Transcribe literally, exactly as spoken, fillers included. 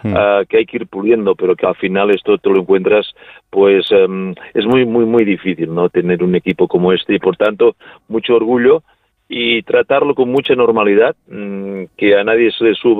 mm. uh, que hay que ir puliendo, pero que al final esto te lo encuentras, pues um, es muy, muy, muy difícil, ¿no? Tener un equipo como este y, por tanto, mucho orgullo y tratarlo con mucha normalidad, mmm, que a nadie se le suba